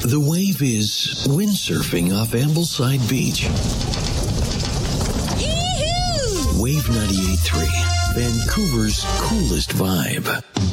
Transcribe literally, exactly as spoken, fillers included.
The Wave is windsurfing off Ambleside Beach. Yee-hoo! Wave ninety-eight point three, Vancouver's coolest vibe.